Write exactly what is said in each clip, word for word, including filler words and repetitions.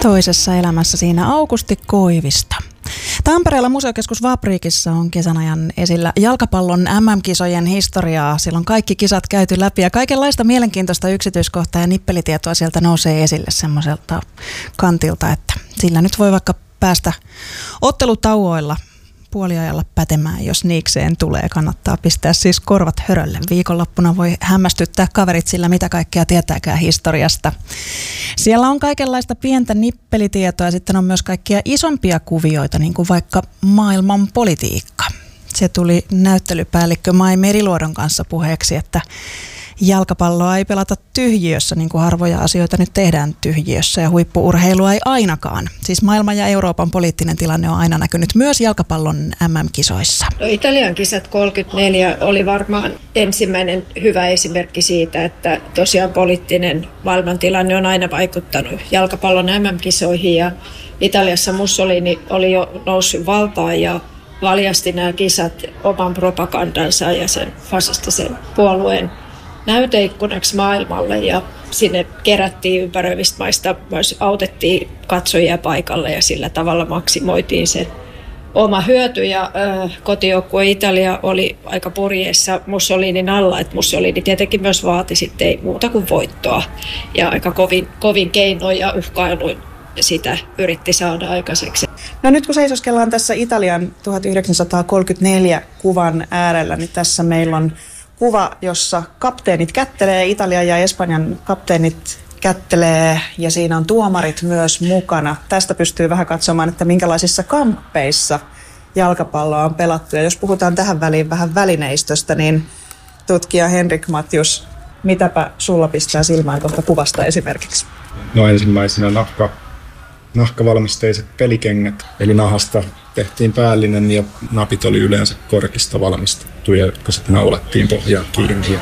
Toisessa elämässä siinä Aukusti Koivisto. Tampereella Museokeskus Vapriikissa on kesän ajan esillä jalkapallon M M-kisojen historiaa. Siellä on kaikki kisat käyty läpi ja kaikenlaista mielenkiintoista yksityiskohtaa ja nippelitietoa sieltä nousee esille semmoiselta kantilta, että sillä nyt voi vaikka päästä ottelutauoilla puoliajalla pätemään, jos niikseen tulee. Kannattaa pistää siis korvat hörölle. Viikonloppuna voi hämmästyttää kaverit sillä, mitä kaikkea tietääkään historiasta. Siellä on kaikenlaista pientä nippelitietoa ja sitten on myös kaikkia isompia kuvioita, niin kuin vaikka maailman politiikka. Se tuli näyttelypäällikkö Mai Meriluodon kanssa puheeksi, että jalkapalloa ei pelata tyhjiössä, niin kuin harvoja asioita nyt tehdään tyhjiössä, ja huippu-urheilua ei ainakaan. Siis maailman ja Euroopan poliittinen tilanne on aina näkynyt myös jalkapallon M M-kisoissa. No, Italian kisat kolmekymmentäneljä oli varmaan ensimmäinen hyvä esimerkki siitä, että tosiaan poliittinen maailmantilanne on aina vaikuttanut jalkapallon M M-kisoihin, ja Italiassa Mussolini oli jo noussut valtaan ja valjasti nämä kisat oman propagandansa ja sen fasistisen puolueen näyteikkunaksi maailmalle, ja sinne kerättiin ympäröivistä maista, myös autettiin katsojia paikalle ja sillä tavalla maksimoitiin se oma hyöty. Ja äh, kotijoukkue Italia oli aika purjeessa Mussolinin alla, että Mussolini tietenkin myös vaati sitten ei muuta kuin voittoa ja aika kovin, kovin keinoin ja uhkailuin sitä yritti saada aikaiseksi. No nyt kun seisoskellaan tässä Italian tuhatyhdeksänsataakolmekymmentäneljä kuvan äärellä, niin tässä meillä on kuva, jossa kapteenit kättelee, Italian ja Espanjan kapteenit kättelee, ja siinä on tuomarit myös mukana. Tästä pystyy vähän katsomaan, että minkälaisissa kamppeissa jalkapalloa on pelattu. Ja jos puhutaan tähän väliin vähän välineistöstä, niin tutkija Henrik Matjus, mitäpä sulla pistää silmään tuolta kuvasta esimerkiksi? No ensimmäisenä nahka, nahkavalmisteiset pelikengät, eli nahasta tehtiin päällinen ja napit oli yleensä korkista valmistettuja, jotka sitten naulattiin pohjaan kiinni. Ja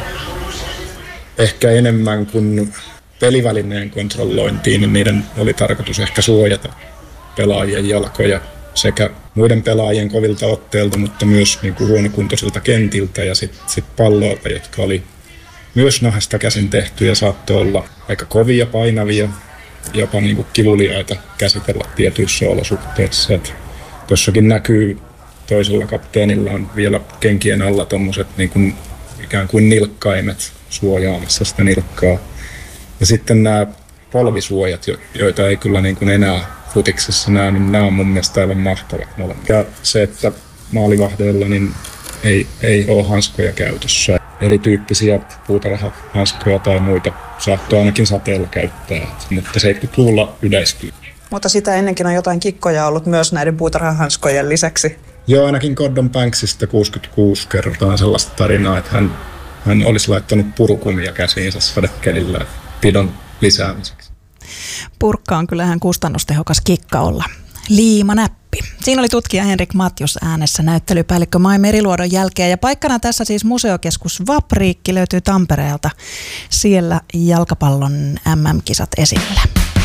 ehkä enemmän kuin pelivälineen kontrollointiin, niin niiden oli tarkoitus ehkä suojata pelaajien jalkoja sekä muiden pelaajien kovilta otteilta, mutta myös niin kuin huonokuntoisilta kentiltä ja sitten sit palloilta, jotka oli myös nahasta käsin tehty ja saattoi olla aika kovia, painavia, jopa niin kuin kivuliaita käsitellä tietyissä olosuhteissa. Tuossakin näkyy, toisella kapteenilla on vielä kenkien alla tommoset niin kuin ikään kuin nilkkaimet suojaamassa sitä nilkkaa. Ja sitten nämä polvisuojat, joita ei kyllä niin kuin enää futiksessa näe, niin nämä on mun mielestä aivan mahtavat. Ja se, että maalivahdeilla niin ei, ei ole hanskoja käytössä. Erityyppisiä puutarhahanskoja tai muita saattoi ainakin sateella käyttää, mutta seitsemänkymmentäluvulla yleistyi. Mutta sitä ennenkin on jotain kikkoja ollut myös näiden puutarhahanskojen lisäksi. Joo, ainakin Gordon Banksista kuusikymmentäkuusi kerrotaan sellaista tarinaa, että hän, hän olisi laittanut purukumia käsiinsä sadekelillä pidon lisäämiseksi. Purkka on kyllähän kustannustehokas kikka olla. Liimanäppi. Siinä oli tutkija Henrik Matjus äänessä näyttelypäällikkö Mai Meriluodon jälkeen. Ja paikkana tässä siis Museokeskus Vapriikki löytyy Tampereelta. Siellä jalkapallon M M-kisat esillä.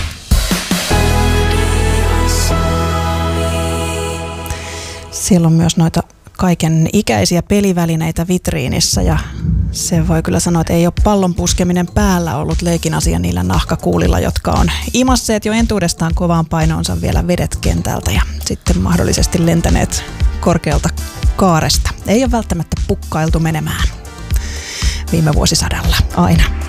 Siellä on myös noita kaiken ikäisiä pelivälineitä vitriinissä ja se voi kyllä sanoa, että ei ole pallon puskeminen päällä ollut leikin asia niillä nahkakuulilla, jotka on imasseet jo entuudestaan kovaan painoonsa vielä vedet kentältä ja sitten mahdollisesti lentäneet korkealta kaaresta. Ei ole välttämättä pukkailtu menemään viime vuosisadalla aina.